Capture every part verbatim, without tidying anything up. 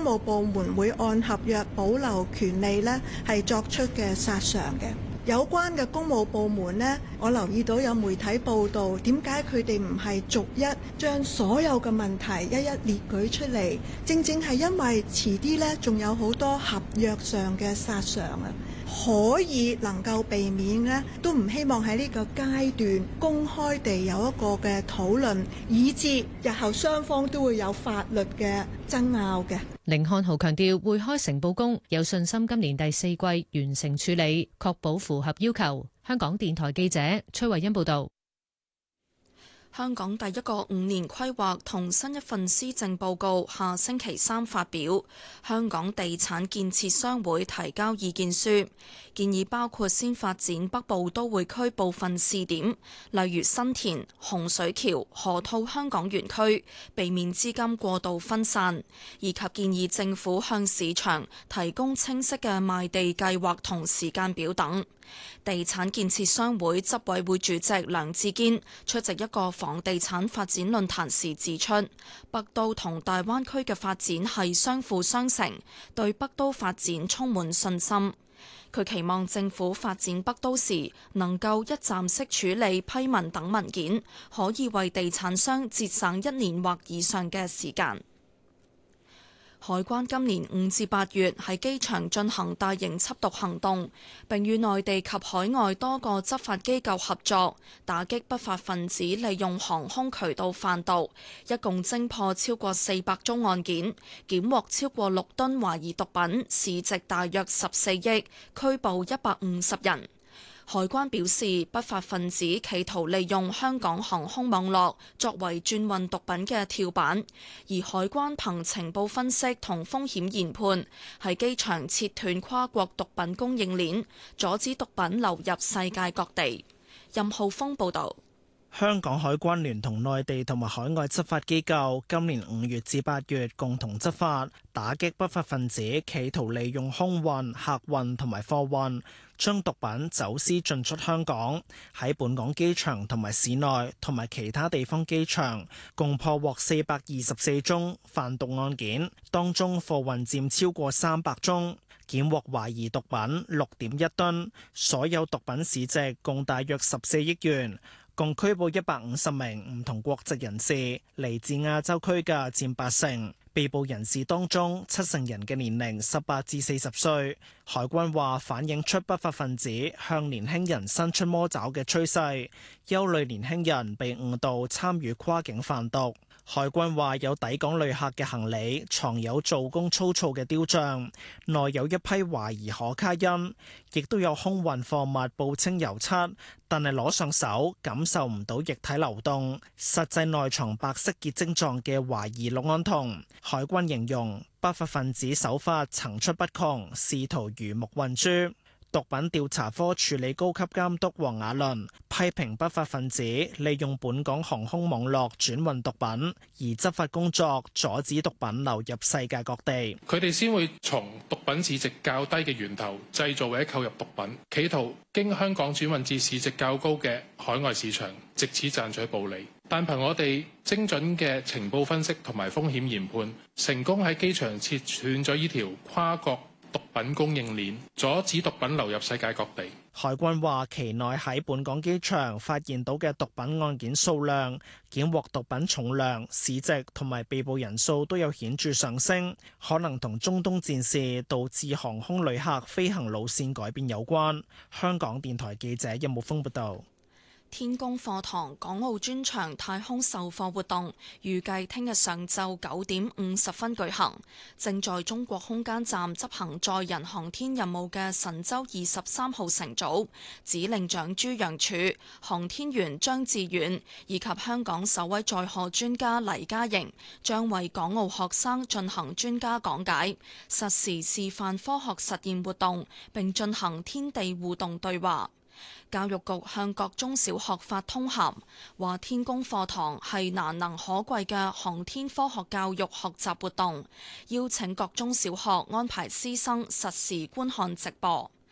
務部門會按合約保留權利呢係作出嘅索償嘅。有關嘅公務部門呢，我留意到有媒體報道，點解佢哋唔係逐一將所有嘅問題一一列舉出嚟？正正係因為遲啲呢仲有好多合約上嘅索償啊，可以能夠避免呢，都唔希望喺呢個階段公開地有一個嘅討論，以致日後雙方都會有法律嘅爭拗嘅。 甯漢豪強調會開誠佈公，有信心今年第四季完成處理，確保符合要求。香港電台記者崔慧欣報道。 香港第一個五年規劃同新一份施政報告下星期三發表，香港地產建設商會提交意見書，建議包括先發展北部都會區部分試點，例如新田、洪水橋、河套香港園區，避免資金過度分散，以及建議政府向市場提供清晰嘅賣地計劃同時間表等。地產建設商會執委會主席梁志堅出席一個房地產發展論壇時指出，北都同大灣區嘅發展係相輔相成，對北都發展充滿信心。佢期望政府發展北都時能夠一站式處理批文等文件，可以為地產商節省一年或以上嘅時間。海關今年五至八月喺機場進行大型緝毒行動，並與內地及海外多個執法機構合作，打擊不法分子利用航空渠道販毒，一共偵破超過四百宗案件，檢獲超過六噸懷疑毒品，市值大約十四億，拘捕一百五十人。海關表示，不法分子企圖利用香港航空網絡作為轉運毒品嘅跳板，而海關憑情報分析同風險研判，喺機場切斷跨國毒品供應鏈，阻止毒品流入世界各地。任浩峰報導。 香港海關聯同內地同埋海外執法機構今年五月至八月共同執法，打擊不法分子企圖利用空運、客運同埋貨運將毒品走私進出香港。喺本港機場同埋市內同埋其他地方機場共破獲四百二十四宗販毒案件，當中貨運佔超過三百宗，檢獲懷疑毒品六點一噸，所有毒品市值共大約十四億元。共拘捕一百五十名唔同國籍人士，嚟自亞洲區嘅佔八成。被捕人士當中，七成人嘅年齡十八至四十歲。海關話反映出不法分子向年輕人伸出魔爪嘅趨勢，憂慮年輕人被誤導參與跨境販毒。海關話有抵港旅客嘅行李藏有做工粗糙嘅雕像，內有一批懷疑可卡因，亦都有空運貨物報稱油漆，但係攞上手感受唔到液體流動，實際內藏白色結晶狀嘅懷疑氯胺酮。海關形容不法分子手法層出不窮，試圖魚目混珠。毒品調查科處理高級監督黃雅倫批評不法分子利用本港航空網絡轉運毒品，而執法工作阻止毒品流入世界各地。 佢哋先會從毒品市值較低嘅源頭製造或者購入毒品，企圖經香港轉運至市值較高嘅海外市場，藉此賺取暴利。但憑我哋精準嘅情報分析同埋風險研判，成功喺機場切斷咗呢條跨國毒品供應鏈，阻止毒品流入世界各地。 海關話期內喺本港機場發現到嘅毒品案件數量、檢獲毒品重量、市值同埋被捕人數都有顯著上升，可能同中東戰事導致航空旅客飛行路線改變有關。香港電台記者任木峰報道。 天宮課堂港澳專場太空授課活動預計聽日上晝九點五十分舉行。正在中國空間站執行載人航天任務嘅神舟二十三號乘組指令長朱楊柱、航天員張志遠以及香港首位載荷專家黎嘉瑩將為港澳學生進行專家講解，實時示範科學實驗活動，並進行天地互動對話。教育局向各中小學發通函，話天宮課堂係難能可貴嘅航天科學教育學習活動，邀請各中小學安排師生實時觀看直播。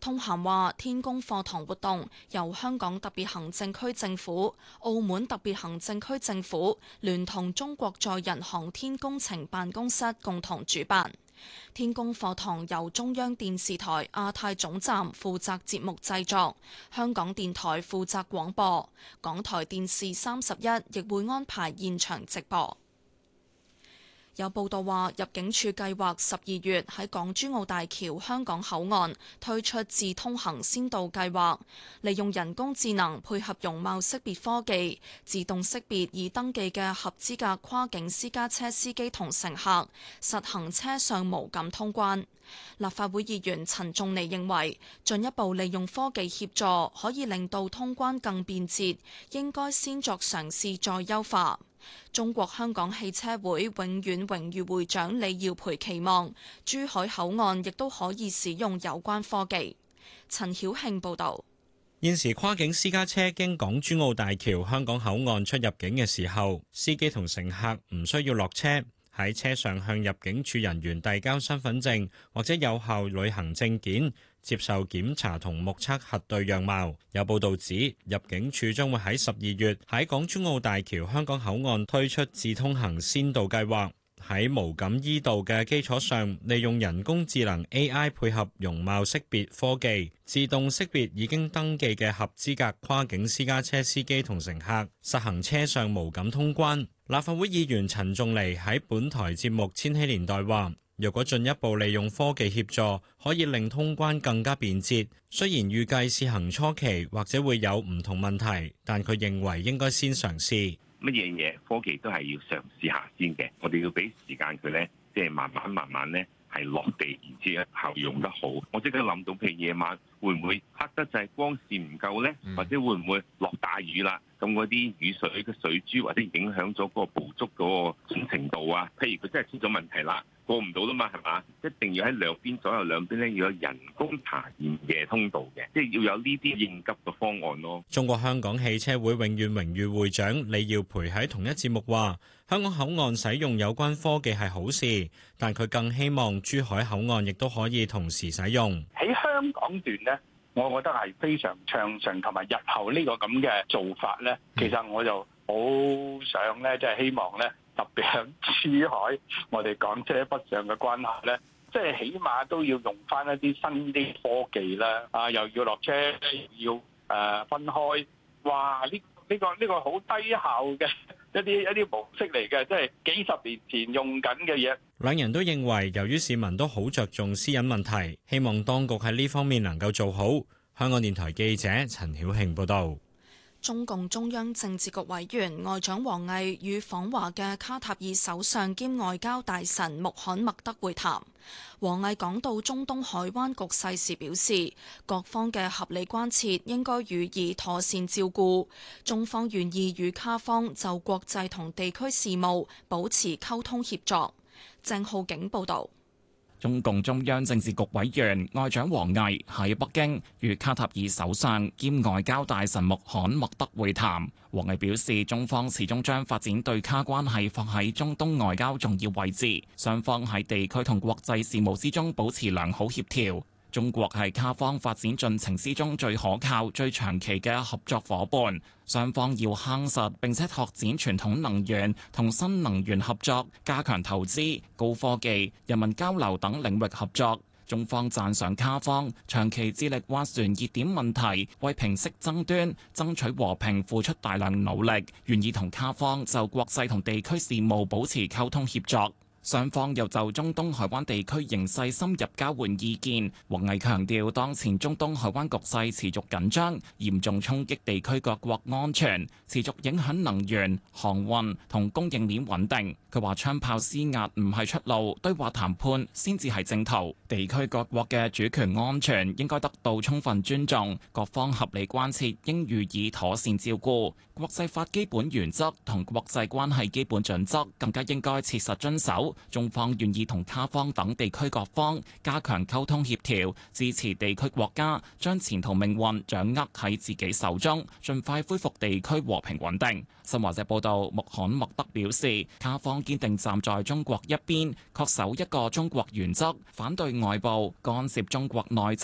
通函話，天宮課堂活動由香港特別行政區政府、澳門特別行政區政府聯同中國載人航天工程辦公室共同主辦。天宮課堂由中央電視台亞太總站負責節目製作，香港電台負責廣播，港台電視三十一亦會安排現場直播。有報道話，入境處計劃十二月喺港珠澳大橋香港口岸推出智通行先導計劃，利用人工智能配合容貌識別科技，自動識別已登記嘅合資格跨境私家車司機同乘客，實行車上無感通關。立法會議員陳仲尼認為，進一步利用科技協助可以令到通關更便捷，應該先作嘗試再優化。中國香港汽車會永遠榮譽會長李耀培期望珠海口岸亦都可以使用有關科技。陳曉慶報導。 現時跨境私家車經港珠澳大橋香港口岸出入境嘅時候，司機同乘客唔需要落車，喺車上向入境處人員遞交身份證或者有效旅行證件，接受檢查同目測核對樣貌。有報道指，入境處將會喺十二月喺港珠澳大橋香港口岸推出智通行先導計劃，喺無感依導嘅基礎上，利用人工智能 A I 配合容貌識別科技，自動識別已經登記嘅合資格跨境私家車司機同乘客，實行車上無感通關。立法會議員陳仲尼喺本台節目《千禧年代》話，若果進一步利用科技協助，可以令通關更加便捷。雖然預計試行初期或者會有唔同問題，但佢認為應該先嘗試。 乜嘢嘢科技都係要嘗試下先嘅，我哋要俾時間佢咧，即係慢慢慢慢咧係落地，然之後用得好。我即刻諗到，譬如夜晚會唔會黑得滯，光線唔夠咧，或者會唔會落大雨啦？咁嗰啲雨水嘅水珠或者影響咗個捕捉嗰個準程度啊？譬如佢真係出咗問題啦，過唔到啦嘛，係嘛？一定要喺兩邊左右兩邊咧要有人工查驗嘅通道嘅，即係要有呢啲應急嘅方案咯。 中國香港汽車會永遠榮譽會長李耀培喺同一節目話，香港口岸使用有關科技係好事，但佢更希望珠海口岸亦都可以同時使用。 喺香港段呢，我覺得係非常暢順，同埋日後呢個咁嘅做法呢，其實我就好想呢，即係希望呢，特別喺珠海，我哋港車北上嘅關係呢，即係起碼都要用翻一啲新啲科技啦，啊，又要落車，又要誒分開，哇！呢呢個呢個好低效嘅一啲一啲模式嚟嘅，即係幾十年前用緊嘅嘢。 兩人都認為，由於市民都好着重私隱問題，希望當局喺呢方面能夠做好。香港電台記者陳曉慶報導。 中共中央政治局委員外長王毅與訪華嘅卡塔爾首相兼外交大臣穆罕默德會談。王毅講到中東海灣局勢時表示，各方嘅合理關切應該予以妥善照顧，中方願意與卡方就國際同地區事務保持溝通協作。鄭浩景報導。 中共中央政治局委員外長王毅喺北京與卡塔爾首相兼外交大臣穆罕默德會談。王毅表示，中方始終將發展對卡關係放喺中東外交重要位置，雙方喺地區同國際事務之中保持良好協調。中國係卡方發展進程之中最可靠、最長期嘅合作夥伴，雙方要夯實並且拓展傳統能源同新能源合作，加強投資、高科技、人民交流等領域合作。中方讚賞卡方長期致力斡旋熱點問題，為平息爭端、爭取和平付出大量努力，願意同卡方就國際同地區事務保持溝通協作。雙方又就中東海灣地區形勢深入交換意見。王毅強調，當前中東海灣局勢持續緊張，嚴重衝擊地區各國安全，持續影響能源、航運同供應鏈穩定。佢話槍炮施壓唔係出路，對話談判先至係正途。地區各國嘅主權安全應該得到充分尊重，各方合理關切應予以妥善照顧。國際法基本原則同國際關係基本準則更加應該切實遵守。中方願意同卡方等地區各方加強溝通協調，支持地區國家將前途命運掌握喺自己手中，盡快恢復地區和平穩定。新華社報道，穆罕默德表示，卡方堅定站在中國一邊，恪守一個中國原則，反對外部干涉中國內政。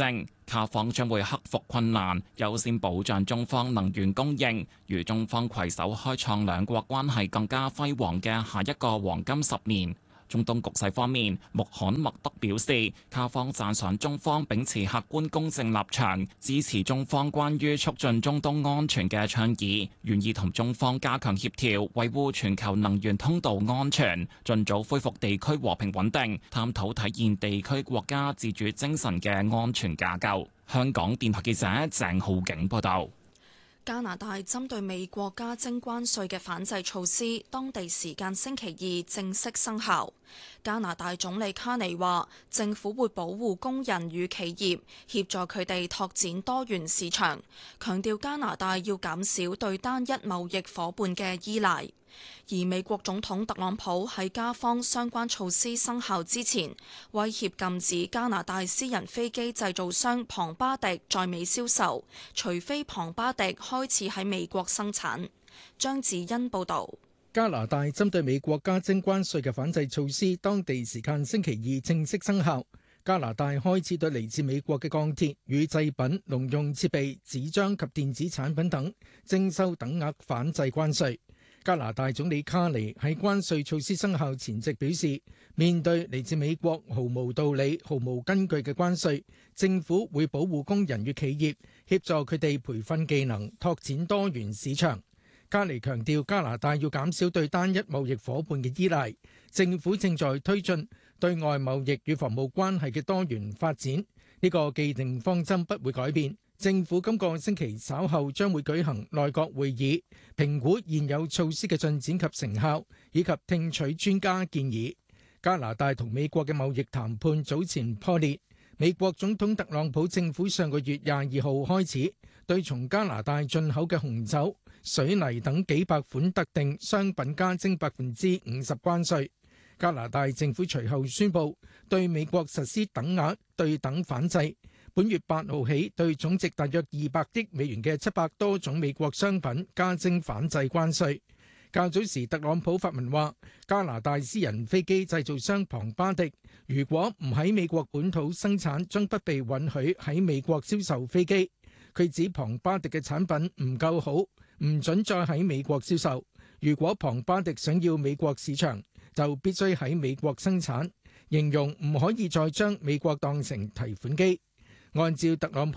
卡方將會克服困難，優先保障中方能源供應，與中方攜手開創兩國關係更加輝煌嘅下一個黃金十年。中東局勢方面，穆罕默德表示，卡方讚賞中方秉持客觀公正立場，支持中方關於促進中東安全嘅倡議，願意同中方加強協調，維護全球能源通道安全，盡早恢復地區和平穩定，探討體現地區國家自主精神嘅安全架構。香港電台記者鄭浩景報道。 加拿大針對美國加徵關稅嘅反制措施，當地時間星期二正式生效。加拿大總理卡尼話，政府會保護工人與企業，協助佢哋拓展多元市場，強調加拿大要減少對單一貿易夥伴嘅依賴。而美國總統特朗普喺加方相關措施生效之前，威脅禁止加拿大私人飛機製造商龐巴迪在美銷售，除非龐巴迪開始喺美國生產。張子欣報導。 加拿大針對美國加徵關稅嘅反制措施，當地時間星期二正式生效。加拿大開始對嚟自美國嘅鋼鐵與製品、農用設備、紙張及電子產品等徵收等額反制關稅。加拿大總理卡尼喺關稅措施生效前夕表示，面對嚟自美國毫無道理、毫無根據嘅關稅，政府會保護工人與企業，協助佢哋培訓技能，拓展多元市場。卡尼強調，加拿大要減少對單一貿易夥伴嘅依賴，政府正在推進對外貿易與防務關係嘅多元發展，呢個既定方針不會改變。政府今個星期稍後將會舉行內閣會議，評估現有措施嘅進展及成效，以及聽取專家建議。加拿大同美國嘅貿易談判早前破裂，美國總統特朗普政府上個月廿二號開始對從加拿大進口嘅紅酒、水泥等幾百款特定商品加徵百分之五十關稅。加拿大政府隨後宣布對美國實施等額對等反制，本月八號起對總值大約二百億美元嘅七百多種美國商品加徵反制關稅。較早時，特朗普發文話，加拿大私人飛機製造商龐巴迪如果唔喺美國本土生產，將不被允許喺美國銷售飛機。佢指龐巴迪嘅產品唔夠好，唔准再喺美國銷售。如果龐巴迪想要美國市場，就必須喺美國生產，形容唔可以再將美國當成提款機。按照特朗普